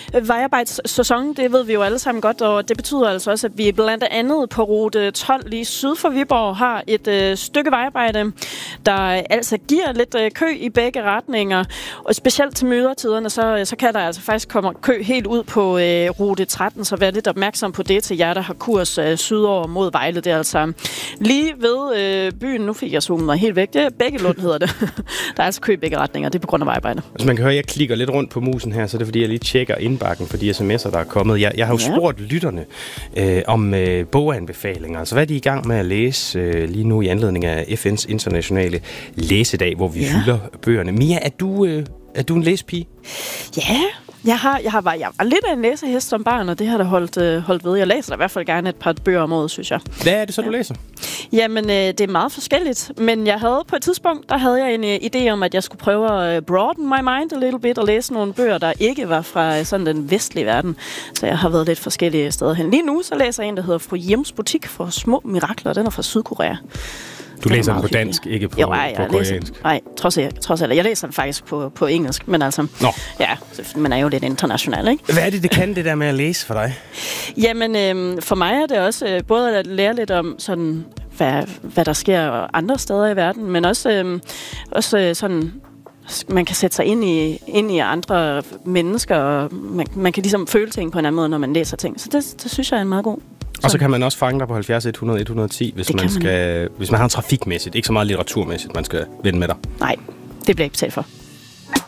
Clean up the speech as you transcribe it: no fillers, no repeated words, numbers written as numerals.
Vejarbejdssæson, det ved vi jo alle sammen godt, og det betyder altså også, at vi blandt andet på rute 12 lige syd for Viborg har et stykke vejarbejde, der altså giver lidt kø i begge retninger. Og specielt til mødertiderne, så kan der altså faktisk komme kø helt ud på rute 13, så vær lidt opmærksom på det til jer, der har kurs sydover mod Vejle. Det er altså lige ved byen, nu fik jeg zoomet mig helt væk, det er Bækkelund hedder det. Der er altså kø i begge retninger, det er på grund af vejarbejde. Altså man kan høre, at jeg klikker lidt rundt på musen her, så det er fordi, jeg lige tjekker indbakken for de sms'er, der er kommet. Jeg har jo spurgt lytterne om boganbefalinger. Altså hvad er de i gang med at læse lige nu i anledning af FN's internationale læsedag, hvor vi hylder bøgerne. Mia, er du en læspige? Ja, jeg var lidt af en læsehest som barn, og det har der holdt ved. Jeg læser da i hvert fald gerne et par bøger om året, synes jeg. Hvad er det så, du læser? Jamen, det er meget forskelligt. Men jeg havde på et tidspunkt, der havde jeg en idé om, at jeg skulle prøve at broaden my mind a little bit og læse nogle bøger, der ikke var fra sådan den vestlige verden. Så jeg har været lidt forskellige steder hen. Lige nu så læser jeg en, der hedder Fru Hjems Butik for små mirakler. Den er fra Sydkorea. Du læser den på dansk, ikke på koreansk? Nej, trods alt. Jeg læser den faktisk på engelsk, men altså... Ja, man er jo lidt international, ikke? Hvad er det kan det der med at læse for dig? Jamen, for mig er det også både at lære lidt om sådan, hvad der sker andre steder i verden, men også sådan... Man kan sætte sig ind i andre mennesker, og man kan ligesom føle ting på en anden måde, når man læser ting. Så det synes jeg er en meget god. Og så kan man også fange dig på 70 100 110, hvis man har trafikmæssigt, ikke så meget litteraturmæssigt, man skal vende med dig. Nej, det bliver ikke betalt for.